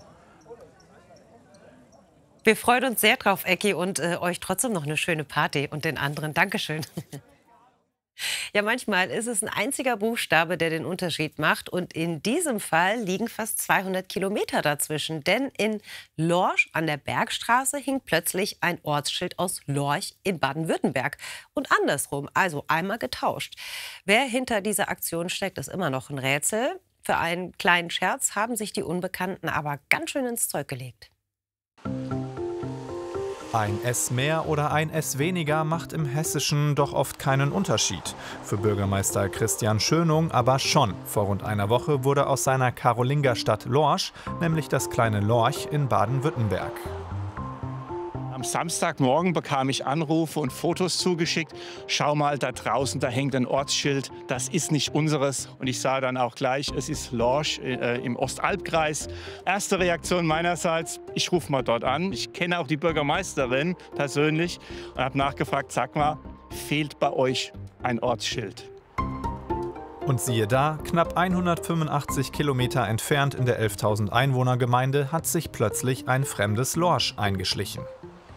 Wir freuen uns sehr drauf, Ecki, und äh, euch trotzdem noch eine schöne Party und den anderen. Dankeschön. Ja, manchmal ist es ein einziger Buchstabe, der den Unterschied macht. Und in diesem Fall liegen fast zweihundert Kilometer dazwischen. Denn in Lorsch an der Bergstraße hing plötzlich ein Ortsschild aus Lorch in Baden-Württemberg. Und andersrum, also einmal getauscht. Wer hinter dieser Aktion steckt, ist immer noch ein Rätsel. Für einen kleinen Scherz haben sich die Unbekannten aber ganz schön ins Zeug gelegt. Ein S mehr oder ein S weniger macht im Hessischen doch oft keinen Unterschied. Für Bürgermeister Christian Schönung aber schon. Vor rund einer Woche wurde aus seiner Karolingerstadt Lorsch, nämlich das kleine Lorch in Baden-Württemberg. Am Samstagmorgen bekam ich Anrufe und Fotos zugeschickt. Schau mal, da draußen, da hängt ein Ortsschild. Das ist nicht unseres. Und ich sah dann auch gleich, es ist Lorsch äh, im Ostalbkreis. Erste Reaktion meinerseits, ich rufe mal dort an. Ich kenne auch die Bürgermeisterin persönlich und habe nachgefragt, sag mal, fehlt bei euch ein Ortsschild? Und siehe da, knapp hundertfünfundachtzig Kilometer entfernt in der elftausend Einwohnergemeinde hat sich plötzlich ein fremdes Lorsch eingeschlichen.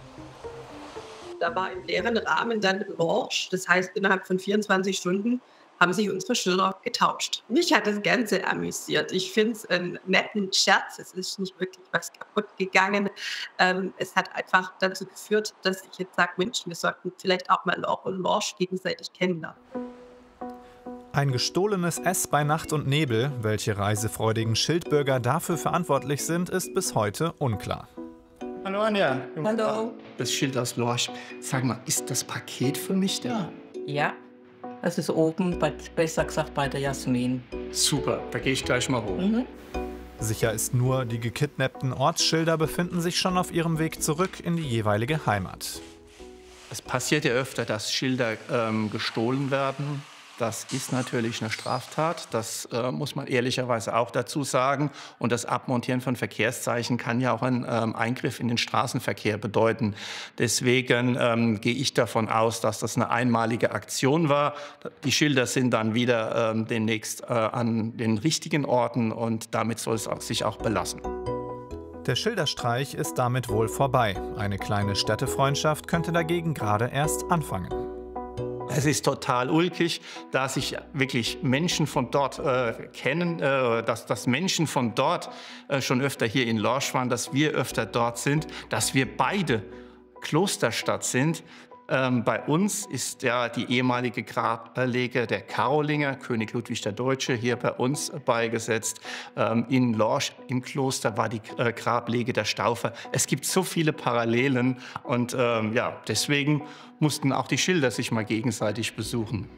Da war im leeren Rahmen dann ein Lorsch. Das heißt, innerhalb von vierundzwanzig Stunden haben sich unsere Schilder getauscht. Mich hat das Ganze amüsiert. Ich finde es einen netten Scherz. Es ist nicht wirklich was kaputt gegangen. Ähm, es hat einfach dazu geführt, dass ich jetzt sage, Mensch, wir sollten vielleicht auch mal Lorch und Lorsch gegenseitig kennenlernen. Ein gestohlenes S bei Nacht und Nebel. Welche reisefreudigen Schildbürger dafür verantwortlich sind, ist bis heute unklar. Hallo Anja. Hallo. Das Schild aus Lorsch. Sag mal, ist das Paket für mich da? Ja, das ist oben, bei, besser gesagt bei der Jasmin. Super, da gehe ich gleich mal hoch. Mhm. Sicher ist nur, die gekidnappten Ortsschilder befinden sich schon auf ihrem Weg zurück in die jeweilige Heimat. Es passiert ja öfter, dass Schilder ähm, gestohlen werden. Das ist natürlich eine Straftat, das äh, muss man ehrlicherweise auch dazu sagen. Und das Abmontieren von Verkehrszeichen kann ja auch einen ähm, Eingriff in den Straßenverkehr bedeuten. Deswegen ähm, gehe ich davon aus, dass das eine einmalige Aktion war. Die Schilder sind dann wieder ähm, demnächst äh, an den richtigen Orten und damit soll es auch, sich auch belassen. Der Schilderstreich ist damit wohl vorbei. Eine kleine Städtefreundschaft könnte dagegen gerade erst anfangen. Es ist total ulkig, dass sich wirklich Menschen von dort äh, kennen, äh, dass, dass Menschen von dort äh, schon öfter hier in Lorsch waren, dass wir öfter dort sind, dass wir beide Klosterstadt sind. Ähm, bei uns ist ja die ehemalige Grablege der Karolinger, König Ludwig der Deutsche, hier bei uns beigesetzt. Ähm, in Lorsch im Kloster war die äh, Grablege der Staufer. Es gibt so viele Parallelen und ähm, ja, deswegen mussten auch die Schilder sich mal gegenseitig besuchen.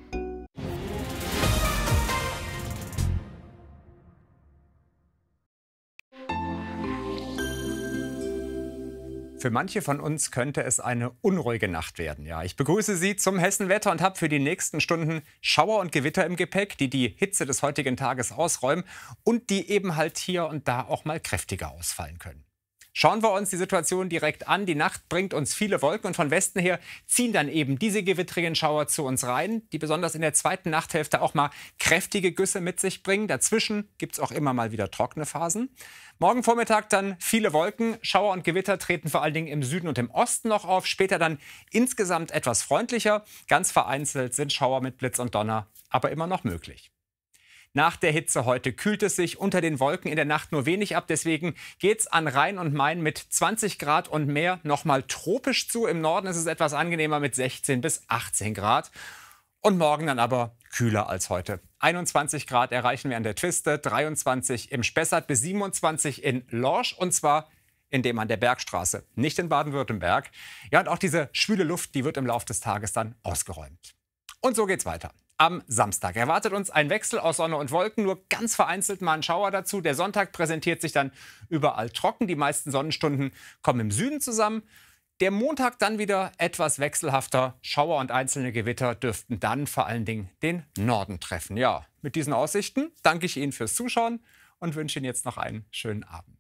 Für manche von uns könnte es eine unruhige Nacht werden. Ja, ich begrüße Sie zum Hessenwetter und habe für die nächsten Stunden Schauer und Gewitter im Gepäck, die die Hitze des heutigen Tages ausräumen und die eben halt hier und da auch mal kräftiger ausfallen können. Schauen wir uns die Situation direkt an. Die Nacht bringt uns viele Wolken und von Westen her ziehen dann eben diese gewittrigen Schauer zu uns rein, die besonders in der zweiten Nachthälfte auch mal kräftige Güsse mit sich bringen. Dazwischen gibt es auch immer mal wieder trockene Phasen. Morgen Vormittag dann viele Wolken. Schauer und Gewitter treten vor allen Dingen im Süden und im Osten noch auf. Später dann insgesamt etwas freundlicher. Ganz vereinzelt sind Schauer mit Blitz und Donner aber immer noch möglich. Nach der Hitze heute kühlt es sich unter den Wolken in der Nacht nur wenig ab. Deswegen geht's an Rhein und Main mit zwanzig Grad und mehr noch mal tropisch zu. Im Norden ist es etwas angenehmer mit sechzehn bis achtzehn Grad. Und morgen dann aber kühler als heute. einundzwanzig Grad erreichen wir an der Twiste, dreiundzwanzig im Spessart bis siebenundzwanzig in Lorsch. Und zwar in dem an der Bergstraße, nicht in Baden-Württemberg. Ja, und auch diese schwüle Luft, die wird im Laufe des Tages dann ausgeräumt. Und so geht's weiter. Am Samstag erwartet uns ein Wechsel aus Sonne und Wolken, nur ganz vereinzelt mal ein Schauer dazu. Der Sonntag präsentiert sich dann überall trocken. Die meisten Sonnenstunden kommen im Süden zusammen. Der Montag dann wieder etwas wechselhafter. Schauer und einzelne Gewitter dürften dann vor allen Dingen den Norden treffen. Ja, mit diesen Aussichten danke ich Ihnen fürs Zuschauen und wünsche Ihnen jetzt noch einen schönen Abend.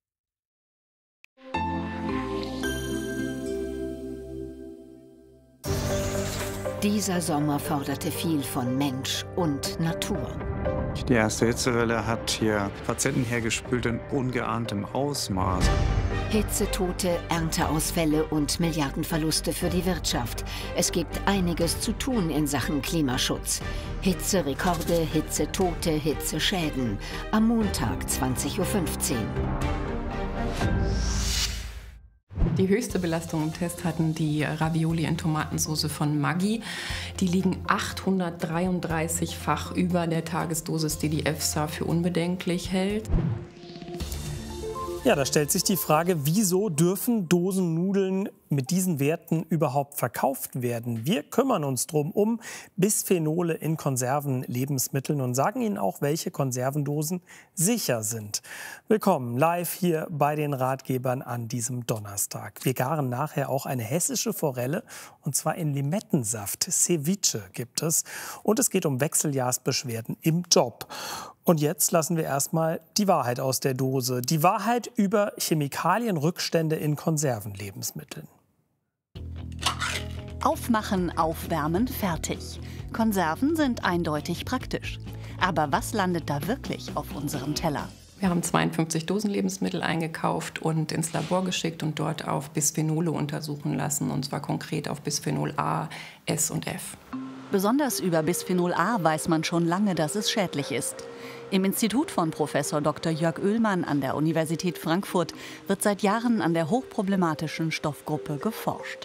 Dieser Sommer forderte viel von Mensch und Natur. Die erste Hitzewelle hat hier Patienten hergespült in ungeahntem Ausmaß. Hitzetote, Ernteausfälle und Milliardenverluste für die Wirtschaft. Es gibt einiges zu tun in Sachen Klimaschutz. Hitzerekorde, Hitzetote, Hitzeschäden. Am Montag zwanzig Uhr fünfzehn. Die höchste Belastung im Test hatten die Ravioli in Tomatensauce von Maggi. Die liegen achthundertdreiunddreißig-fach über der Tagesdosis, die die EFSA für unbedenklich hält. Ja, da stellt sich die Frage, wieso dürfen Dosennudeln mit diesen Werten überhaupt verkauft werden. Wir kümmern uns drum um Bisphenole in Konserven, Lebensmitteln und sagen Ihnen auch, welche Konservendosen sicher sind. Willkommen live hier bei den Ratgebern an diesem Donnerstag. Wir garen nachher auch eine hessische Forelle, und zwar in Limettensaft. Ceviche gibt es. Und es geht um Wechseljahrsbeschwerden im Job. Und jetzt lassen wir erstmal die Wahrheit aus der Dose. Die Wahrheit über Chemikalienrückstände in Konservenlebensmitteln. Aufmachen, aufwärmen, fertig. Konserven sind eindeutig praktisch. Aber was landet da wirklich auf unserem Teller? Wir haben zweiundfünfzig Dosen Lebensmittel eingekauft und ins Labor geschickt und dort auf Bisphenole untersuchen lassen. Und zwar konkret auf Bisphenol A, S und F. Besonders über Bisphenol A weiß man schon lange, dass es schädlich ist. Im Institut von Professor Doktor Jörg Oehlmann an der Universität Frankfurt wird seit Jahren an der hochproblematischen Stoffgruppe geforscht.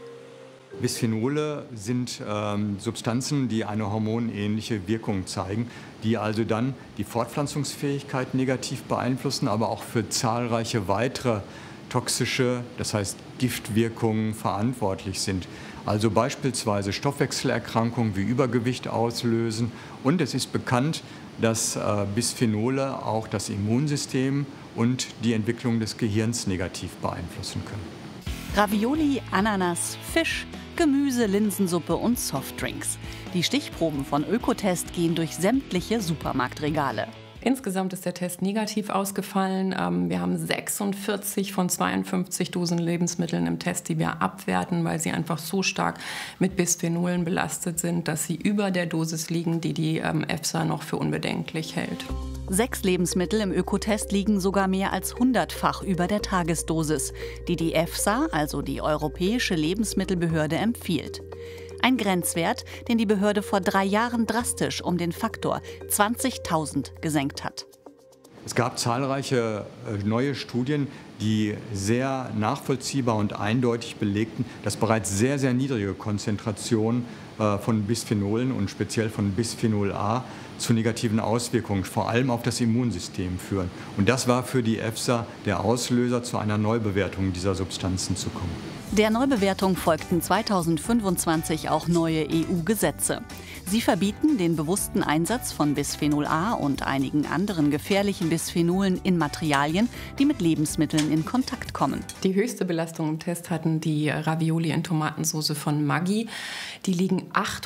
Bisphenole sind ähm, Substanzen, die eine hormonähnliche Wirkung zeigen, die also dann die Fortpflanzungsfähigkeit negativ beeinflussen, aber auch für zahlreiche weitere toxische, das heißt Giftwirkungen verantwortlich sind. Also beispielsweise Stoffwechselerkrankungen wie Übergewicht auslösen. Und es ist bekannt, dass äh, Bisphenole auch das Immunsystem und die Entwicklung des Gehirns negativ beeinflussen können. Ravioli, Ananas, Fisch, Gemüse, Linsensuppe und Softdrinks. Die Stichproben von Ökotest gehen durch sämtliche Supermarktregale. Insgesamt ist der Test negativ ausgefallen. Wir haben sechsundvierzig von zweiundfünfzig Dosen Lebensmitteln im Test, die wir abwerten, weil sie einfach so stark mit Bisphenolen belastet sind, dass sie über der Dosis liegen, die die EFSA noch für unbedenklich hält. Sechs Lebensmittel im Ökotest liegen sogar mehr als hundertfach über der Tagesdosis, die die EFSA, also die Europäische Lebensmittelbehörde, empfiehlt. Ein Grenzwert, den die Behörde vor drei Jahren drastisch um den Faktor zwanzigtausend gesenkt hat. Es gab zahlreiche neue Studien, die sehr nachvollziehbar und eindeutig belegten, dass bereits sehr, sehr niedrige Konzentrationen von Bisphenolen und speziell von Bisphenol A zu negativen Auswirkungen, vor allem auf das Immunsystem, führen. Und das war für die EFSA der Auslöser, zu einer Neubewertung dieser Substanzen zu kommen. Der Neubewertung folgten zweitausendfünfundzwanzig auch neue E U-Gesetze. Sie verbieten den bewussten Einsatz von Bisphenol A und einigen anderen gefährlichen Bisphenolen in Materialien, die mit Lebensmitteln in Kontakt kommen. Die höchste Belastung im Test hatten die Ravioli in Tomatensauce von Maggi. Die liegen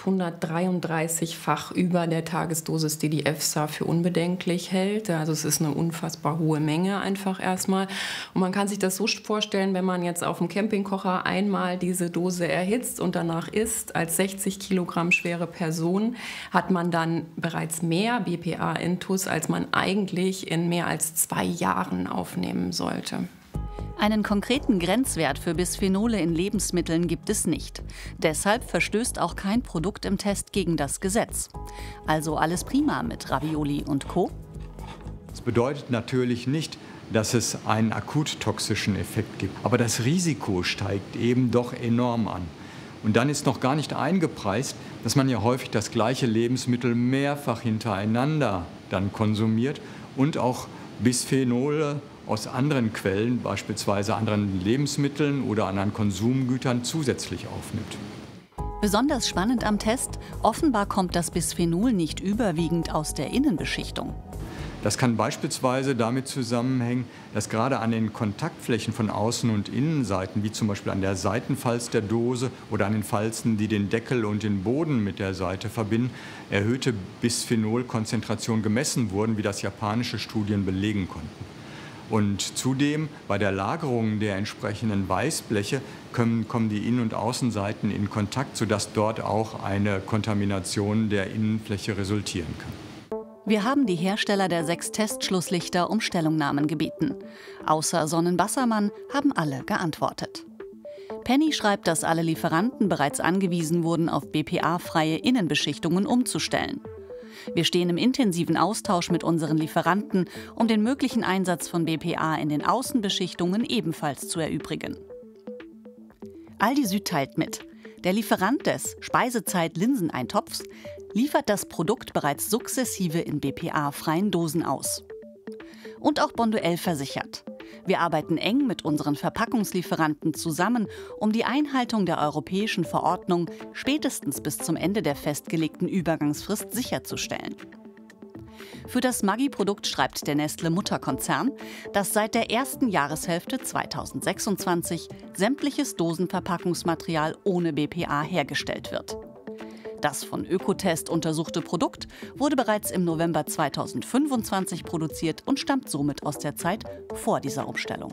achthundertdreiunddreißig-fach über der Tagesdosis, die die EFSA für unbedenklich hält. Also es ist eine unfassbar hohe Menge einfach erstmal. Und man kann sich das so vorstellen, wenn man jetzt auf dem Campingkocher einmal diese Dose erhitzt und danach isst, als sechzig Kilogramm schwere Person, hat man dann bereits mehr B P A-Intus, als man eigentlich in mehr als zwei Jahren aufnehmen sollte. Einen konkreten Grenzwert für Bisphenole in Lebensmitteln gibt es nicht. Deshalb verstößt auch kein Produkt im Test gegen das Gesetz. Also alles prima mit Ravioli und Co. Das bedeutet natürlich nicht, dass es einen akut toxischen Effekt gibt. Aber das Risiko steigt eben doch enorm an. Und dann ist noch gar nicht eingepreist, dass man ja häufig das gleiche Lebensmittel mehrfach hintereinander dann konsumiert und auch Bisphenole aus anderen Quellen, beispielsweise anderen Lebensmitteln oder anderen Konsumgütern, zusätzlich aufnimmt. Besonders spannend am Test: offenbar kommt das Bisphenol nicht überwiegend aus der Innenbeschichtung. Das kann beispielsweise damit zusammenhängen, dass gerade an den Kontaktflächen von Außen- und Innenseiten, wie zum Beispiel an der Seitenfalz der Dose oder an den Falzen, die den Deckel und den Boden mit der Seite verbinden, erhöhte Bisphenolkonzentrationen gemessen wurden, wie das japanische Studien belegen konnten. Und zudem bei der Lagerung der entsprechenden Weißbleche können, kommen die Innen- und Außenseiten in Kontakt, sodass dort auch eine Kontamination der Innenfläche resultieren kann. Wir haben die Hersteller der sechs Testschlusslichter um Stellungnahmen gebeten. Außer Sonnenbassermann haben alle geantwortet. Penny schreibt, dass alle Lieferanten bereits angewiesen wurden, auf B P A-freie Innenbeschichtungen umzustellen. Wir stehen im intensiven Austausch mit unseren Lieferanten, um den möglichen Einsatz von B P A in den Außenbeschichtungen ebenfalls zu erübrigen. Aldi Süd teilt mit: Der Lieferant des Speisezeit-Linseneintopfs liefert das Produkt bereits sukzessive in B P A-freien Dosen aus. Und auch Bonduelle versichert: Wir arbeiten eng mit unseren Verpackungslieferanten zusammen, um die Einhaltung der europäischen Verordnung spätestens bis zum Ende der festgelegten Übergangsfrist sicherzustellen. Für das Maggi-Produkt schreibt der Nestle-Mutterkonzern, dass seit der ersten Jahreshälfte zweitausendsechsundzwanzig sämtliches Dosenverpackungsmaterial ohne B P A hergestellt wird. Das von Ökotest untersuchte Produkt wurde bereits im November zweitausendfünfundzwanzig produziert und stammt somit aus der Zeit vor dieser Umstellung.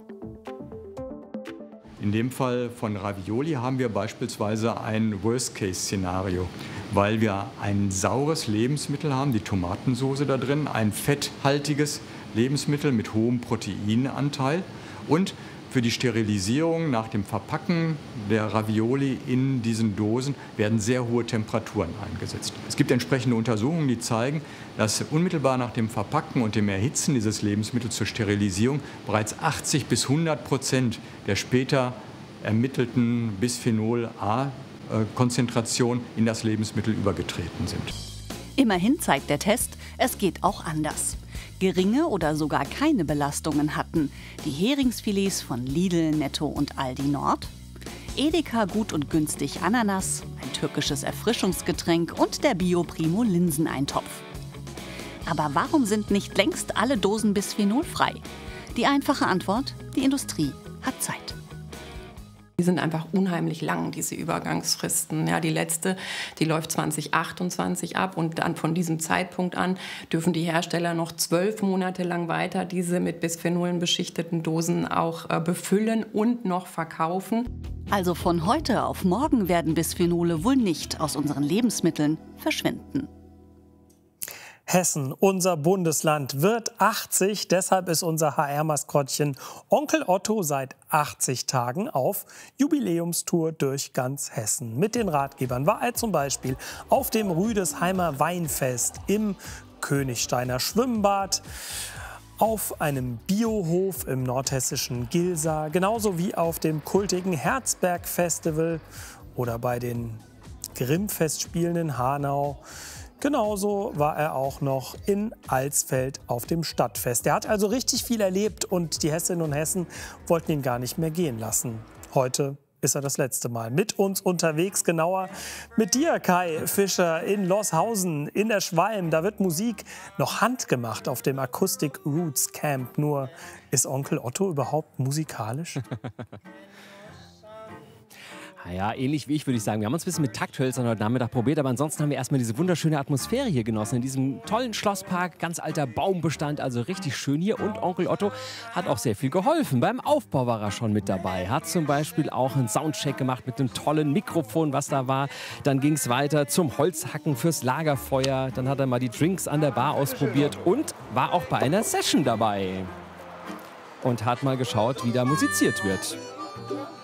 In dem Fall von Ravioli haben wir beispielsweise ein Worst-Case-Szenario, weil wir ein saures Lebensmittel haben, die Tomatensauce da drin, ein fetthaltiges Lebensmittel mit hohem Proteinanteil und für die Sterilisierung nach dem Verpacken der Ravioli in diesen Dosen werden sehr hohe Temperaturen eingesetzt. Es gibt entsprechende Untersuchungen, die zeigen, dass unmittelbar nach dem Verpacken und dem Erhitzen dieses Lebensmittels zur Sterilisierung bereits achtzig bis hundert Prozent der später ermittelten Bisphenol-A-Konzentration in das Lebensmittel übergetreten sind. Immerhin zeigt der Test, es geht auch anders. Geringe oder sogar keine Belastungen hatten die Heringsfilets von Lidl, Netto und Aldi Nord, Edeka Gut und Günstig Ananas, ein türkisches Erfrischungsgetränk und der Bio-Primo Linseneintopf. Aber warum sind nicht längst alle Dosen bisphenolfrei? Die einfache Antwort: Die Industrie hat Zeit. Die sind einfach unheimlich lang, diese Übergangsfristen. Ja, die letzte, die läuft zweitausendachtundzwanzig ab und dann von diesem Zeitpunkt an dürfen die Hersteller noch zwölf Monate lang weiter diese mit Bisphenolen beschichteten Dosen auch äh, befüllen und noch verkaufen. Also von heute auf morgen werden Bisphenole wohl nicht aus unseren Lebensmitteln verschwinden. Hessen, unser Bundesland, wird achtzig. Deshalb ist unser H R-Maskottchen Onkel Otto seit achtzig Tagen auf Jubiläumstour durch ganz Hessen. Mit den Ratgebern war er zum Beispiel auf dem Rüdesheimer Weinfest, im Königsteiner Schwimmbad, auf einem Biohof im nordhessischen Gilsa, genauso wie auf dem kultigen Herzberg-Festival oder bei den Grimm-Festspielen in Hanau. Genauso war er auch noch in Alsfeld auf dem Stadtfest. Er hat also richtig viel erlebt und die Hessinnen und Hessen wollten ihn gar nicht mehr gehen lassen. Heute ist er das letzte Mal mit uns unterwegs, genauer mit dir, Kai Fischer, in Loshausen, in der Schwalm. Da wird Musik noch handgemacht auf dem Acoustic Roots Camp. Nur, ist Onkel Otto überhaupt musikalisch? Ja, ähnlich wie ich, würde ich sagen. Wir haben uns ein bisschen mit Takthölzern heute Nachmittag probiert, aber ansonsten haben wir erstmal diese wunderschöne Atmosphäre hier genossen, in diesem tollen Schlosspark, ganz alter Baumbestand, also richtig schön hier. Und Onkel Otto hat auch sehr viel geholfen. Beim Aufbau war er schon mit dabei. Hat zum Beispiel auch einen Soundcheck gemacht mit einem tollen Mikrofon, was da war. Dann ging es weiter zum Holzhacken fürs Lagerfeuer. Dann hat er mal die Drinks an der Bar ausprobiert und war auch bei einer Session dabei. Und hat mal geschaut, wie da musiziert wird.